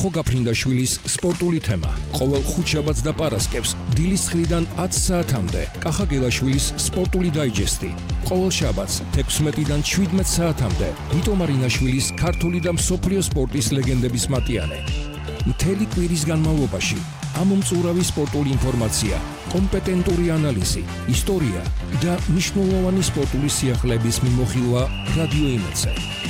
ნახო გაფრინდაშვილის სპორტული თემა. ყოველ ხუთშაბათს და პარასკევს დილის 9-დან 10 საათამდე კახა გელაშვილის სპორტული დაიჯესტი. ყოველ შაბათს 16-დან 17 საათამდე ვიტო მარინაშვილის ქართული და მსოფლიო სპორტის ლეგენდების მატიანე. მთელი კვირის განმავლობაში ამომწურავი სპორტული ინფორმაცია, კომპეტენტური ანალიზი, ისტორია და მნიშვნელოვანი სპორტული სიახლეების მიმოხილვა რადიო იმედზე.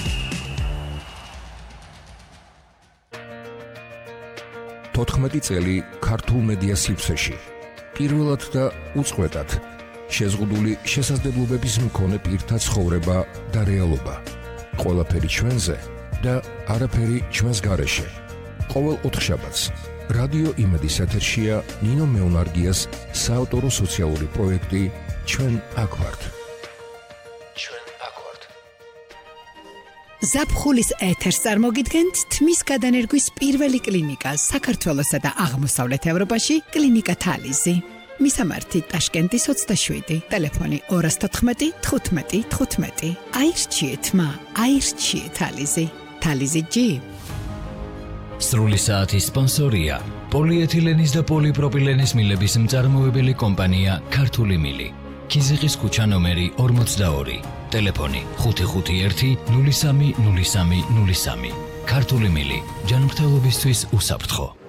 თოთხმეტი წელი ქართულ მედია სივრცეში. პირველად და უწყვეტად შეზღუდული შესაძლებლობების მქონე პირთა ცხოვრება და რეალობა. ყველაფერი ჩვენზე და არაფერი ჩვენს გარეშე. ყოველ ოთხშაბათს რადიო იმედის ეთერშია ნინო მეუნარგიას საავტორო სოციალური პროექტი ჩვენ აქ ვართ. ზაფხულის ეთერს წარმოგიდგენთ თმის გადანერგვის პირველი კლინიკა საქართველოსა და აღმოსავლეთ ევროპაში კლინიკა თალიზი. მისამართი ტაშკენტის 27, ტელეფონი 214 15 15. აირჩიეთ მა, აირჩიეთ თალიზი. თალიზი G. სრული საათის სპონსორია პოლიეთილენის და პოლიპროპილენის მილების მწარმოებელი კომპანია ქართული მილი. ქიზიყის ქუჩა ნომერი 42, ტელეფონი 551 03 03 03. ქართული მილი, ჯანმრთელობისთვის უსაფრთხო.